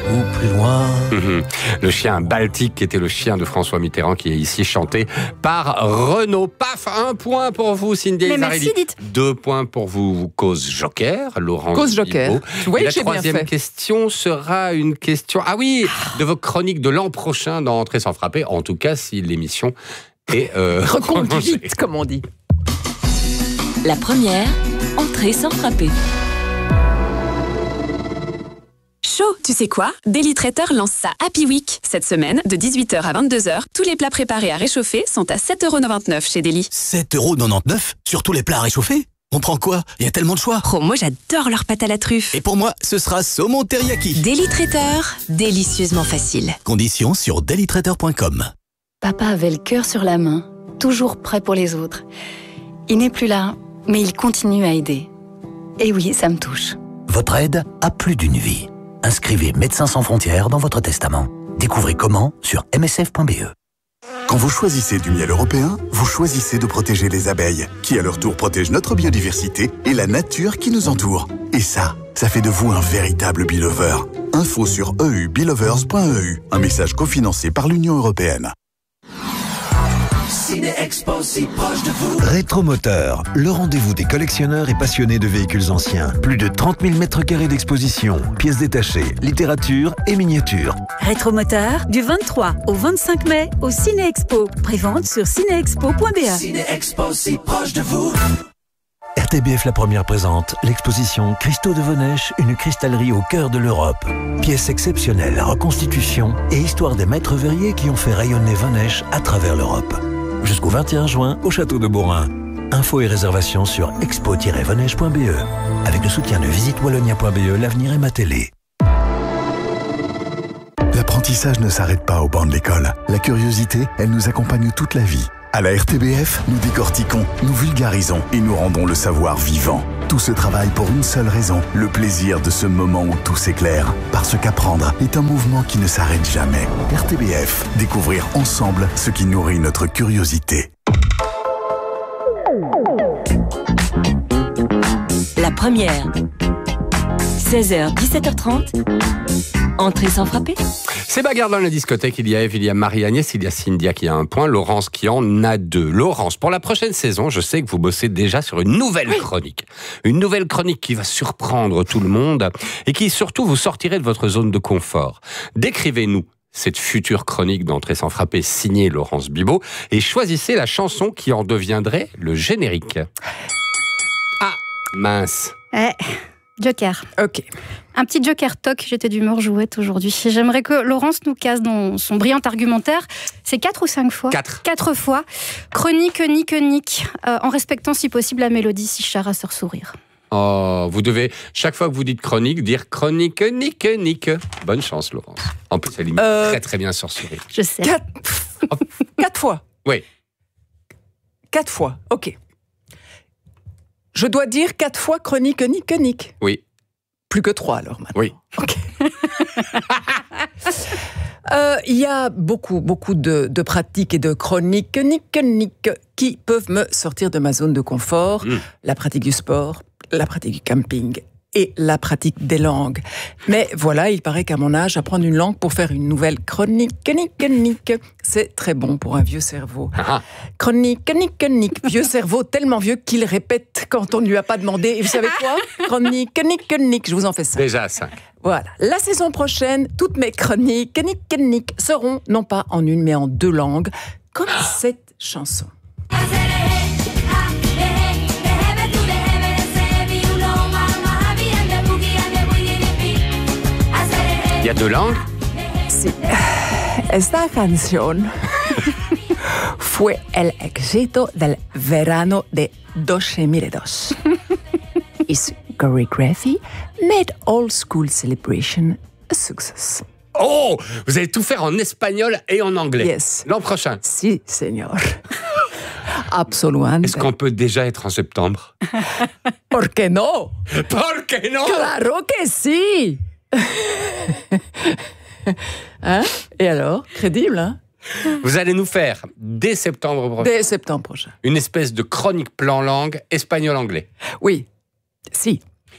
ou plus loin. Le chien Baltique, qui était le chien de François Mitterrand, qui est ici chanté par Renaud. Paf, 1 point pour vous, Cindy Elzarelli. Merci, dites. 2 points pour vous, cause Joker, Laurent. Cause Joker. Bigot. Tu vois, Et la j'ai bien troisième fait. question sera une question, de vos chroniques de l'an prochain dans Entrée sans frapper, en tout cas si l'émission est Reconduite, comme on dit. La première, Entrée sans frapper. Chaud, tu sais quoi? Daily Traiteur lance sa Happy Week. Cette semaine, de 18h à 22h, tous les plats préparés à réchauffer sont à 7,99€ chez Daily. 7,99€ sur tous les plats à réchauffer? On prend quoi? Il y a tellement de choix. Oh, moi j'adore leur pâte à la truffe. Et pour moi, ce sera saumon teriyaki. Daily Traiteur, délicieusement facile. Conditions sur dailytraiteur.com. Papa avait le cœur sur la main, toujours prêt pour les autres. Il n'est plus là, mais il continue à aider. Et oui, ça me touche. Votre aide a plus d'une vie. Inscrivez Médecins sans frontières dans votre testament. Découvrez comment sur msf.be. Quand vous choisissez du miel européen, vous choisissez de protéger les abeilles, qui à leur tour protègent notre biodiversité et la nature qui nous entoure. Et ça fait de vous un véritable belover. Info sur eubelovers.eu. Un message cofinancé par l'Union européenne. Ciné-Expo, si proche de vous. Rétromoteur, le rendez-vous des collectionneurs et passionnés de véhicules anciens. Plus de 30 000 mètres carrés d'exposition, pièces détachées, littérature et miniatures. Rétromoteur, du 23 au 25 mai au Ciné-Expo. Prévente sur cinéexpo.be. Ciné-Expo, si proche de vous. RTBF La Première présente l'exposition Christo de Vonèche, une cristallerie au cœur de l'Europe. Pièces exceptionnelles, reconstitutions et histoire des maîtres verriers qui ont fait rayonner Vonèche à travers l'Europe. Jusqu'au 21 juin au château de Beaurain. Infos et réservations sur expo-vonèche.be. Avec le soutien de visitewallonia.be, l'avenir est ma télé. L'apprentissage ne s'arrête pas au banc de l'école. La curiosité, elle nous accompagne toute la vie. À la RTBF, nous décortiquons, nous vulgarisons et nous rendons le savoir vivant. Tout ce travail pour une seule raison, le plaisir de ce moment où tout s'éclaire. Parce qu'apprendre est un mouvement qui ne s'arrête jamais. RTBF, découvrir ensemble ce qui nourrit notre curiosité. La première, 16h, 17h30, Entrée sans frapper. C'est bagarre dans la discothèque, il y a Eve, il y a Marie-Agnès, il y a Cynthia qui a 1 point, Laurence qui en a 2. Laurence, pour la prochaine saison, je sais que vous bossez déjà sur une nouvelle chronique. Une nouvelle chronique qui va surprendre tout le monde et qui surtout vous sortirait de votre zone de confort. Décrivez-nous cette future chronique d'Entrée sans frapper signée Laurence Bigot et choisissez la chanson qui en deviendrait le générique. Ah, mince. Joker. Ok. Un petit Joker toc, j'étais d'humeur jouette aujourd'hui. J'aimerais que Laurence nous casse dans son brillant argumentaire. C'est 4 ou 5 fois 4 fois. Chronique, nique, en respectant si possible la mélodie si chère à se sourire. Oh, vous devez, chaque fois que vous dites chronique, dire chronique, nique. Bonne chance, Laurence. En plus, elle imite très très bien sur sourire. Je sais. 4 fois. Oui. 4 fois, ok. Je dois dire 4 fois chronique, nique. Oui. Plus que 3 alors maintenant. Oui. Ok. Il y a beaucoup de pratiques et de chroniques nique qui peuvent me sortir de ma zone de confort. La pratique du sport, la pratique du camping et la pratique des langues. Mais voilà, il paraît qu'à mon âge, apprendre une langue pour faire une nouvelle chronique nique, c'est très bon pour un vieux cerveau. Chronique nique, vieux cerveau tellement vieux qu'il répète quand on ne lui a pas demandé. Et vous savez quoi? Chronique nique, je vous en fais 5. Déjà 5. Voilà. La saison prochaine, toutes mes chroniques nique seront non pas en une mais en 2 langues, comme cette chanson. Il y a 2 langues? Sí. Esta canción fue el éxito del verano de 2002. Its choreography made old school celebration a success. Oh, vous allez tout faire en espagnol et en anglais. Yes. L'an prochain. Si, señor. Absolument. Est-ce qu'on peut déjà être en septembre? ¿Por qué no? ¿Por qué no? Claro que si. Hein? Et alors? Crédible, hein? Vous allez nous faire, dès septembre prochain, Dès septembre prochain. une espèce de chronique plan langue espagnol-anglais. Oui. Si.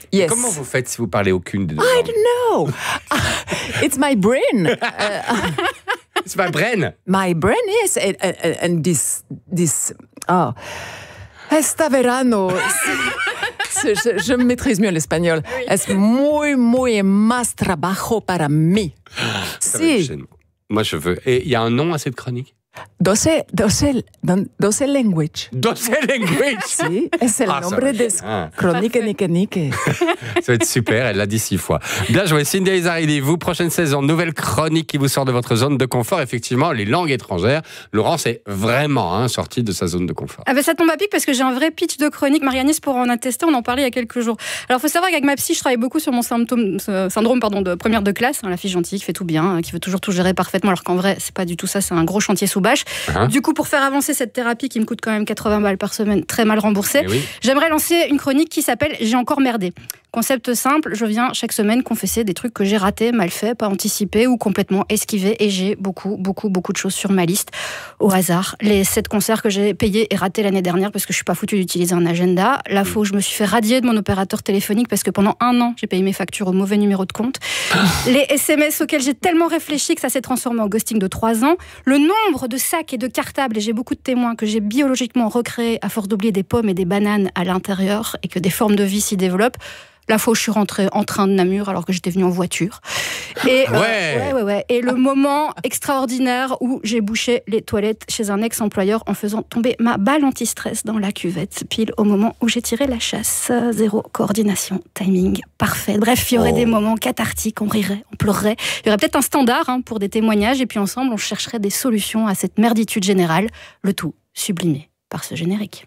Yes. Comment vous faites si vous parlez aucune des deux I langues? don't know. It's my brain. C'est my brain. My brain, yes. And this oh. Esta verano. Je maîtrise mieux l'espagnol. Oui. Es muy más trabajo para mí. Si. Moi, je veux. Et il y a un nom à cette chronique? 12 language. 12 language. Si, es el nombre de chronique Nique. Ça va être super, elle l'a dit 6 fois. Bien joué, Cynthia Izaridi. Vous, prochaine saison, nouvelle chronique qui vous sort de votre zone de confort. Effectivement, les langues étrangères. Laurence est vraiment sortie de sa zone de confort. Ah ben ça tombe à pic parce que j'ai un vrai pitch de chronique. Marie-Agnès pourra en attester, on en parlait il y a quelques jours. Alors, il faut savoir qu'avec ma psy, je travaille beaucoup sur mon syndrome de première de classe. La fille gentille qui fait tout bien, qui veut toujours tout gérer parfaitement, alors qu'en vrai, c'est pas du tout ça, c'est un gros chantier sous bâche. Du coup, pour faire avancer cette thérapie qui me coûte quand même 80 balles par semaine, très mal remboursée, j'aimerais lancer une chronique qui s'appelle « J'ai encore merdé ». Concept simple, je viens chaque semaine confesser des trucs que j'ai ratés, mal fait, pas anticipé ou complètement esquivé, et j'ai beaucoup de choses sur ma liste. Au hasard, les 7 concerts que j'ai payés et ratés l'année dernière parce que je suis pas foutue d'utiliser un agenda, la fois où je me suis fait radier de mon opérateur téléphonique parce que pendant 1 an, j'ai payé mes factures au mauvais numéro de compte, les SMS auxquels j'ai tellement réfléchi que ça s'est transformé en ghosting de 3 ans, le nombre de sacs et de cartables, et j'ai beaucoup de témoins que j'ai biologiquement recréés à force d'oublier des pommes et des bananes à l'intérieur et que des formes de vie s'y développent. La fois où je suis rentrée en train de Namur alors que j'étais venue en voiture. Et, et le moment extraordinaire où j'ai bouché les toilettes chez un ex-employeur en faisant tomber ma balle anti-stress dans la cuvette, pile au moment où j'ai tiré la chasse. 0 coordination, timing parfait. Bref, il y aurait des moments cathartiques, on rirait, on pleurerait. Il y aurait peut-être un standard pour des témoignages et puis ensemble, on chercherait des solutions à cette merditude générale. Le tout sublimé par ce générique.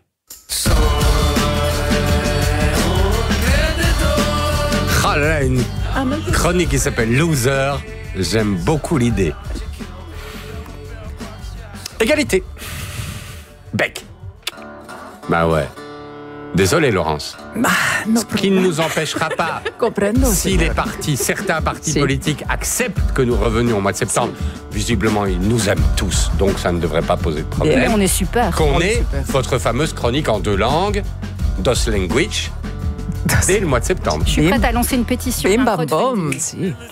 Ah là là, une chronique qui s'appelle Loser. J'aime beaucoup l'idée. Égalité. Bec. Bah ouais. Désolé, Laurence. Ce qui ne nous empêchera pas, si certains partis politiques acceptent que nous revenions au mois de septembre, visiblement, ils nous aiment tous, donc ça ne devrait pas poser de problème. Et on est super. Qu'on ait votre fameuse chronique en 2 langues, Dos Language, dès le mois de septembre. Je suis prête à lancer une pétition. Bim bam bom, si.